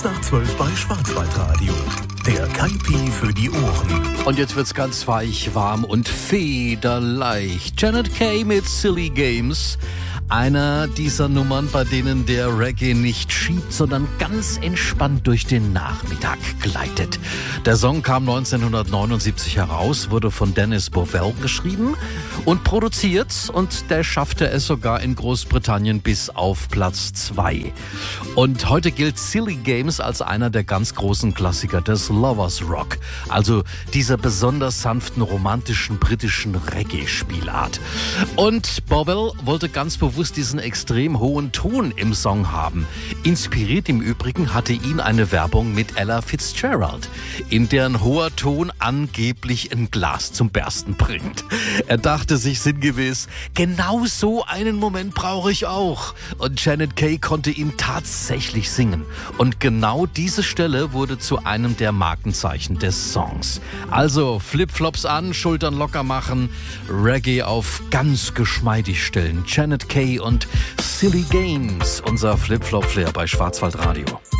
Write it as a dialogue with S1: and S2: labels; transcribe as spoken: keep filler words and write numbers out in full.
S1: nach zwölf bei Schwarzwaldradio. Der Kaipi für die Ohren.
S2: Und jetzt wird's ganz weich, warm und federleicht. Janet Kay mit Silly Games. Einer dieser Nummern, bei denen der Reggae nicht schiebt, sondern ganz entspannt durch den Nachmittag gleitet. Der Song kam neunzehnhundertneunundsiebzig heraus, wurde von Dennis Bovell geschrieben und produziert, und der schaffte es sogar in Großbritannien bis auf Platz zwei. Und heute gilt Silly Games als einer der ganz großen Klassiker des Lovers Rock, also dieser besonders sanften, romantischen britischen Reggae-Spielart. Und Bovell wollte ganz bewusst diesen extrem hohen Ton im Song haben. Inspiriert im Übrigen hatte ihn eine Werbung mit Ella Fitzgerald, in deren hoher Ton angeblich ein Glas zum Bersten bringt. Er dachte sich sinngemäß, genau so einen Moment brauche ich auch. Und Janet Kay konnte ihn tatsächlich singen. Und genau diese Stelle wurde zu einem der Markenzeichen des Songs. Also Flipflops an, Schultern locker machen, Reggae auf ganz geschmeidig stellen. Janet Kay und Silly Games, unser Flip-Flop-Flair bei Schwarzwaldradio.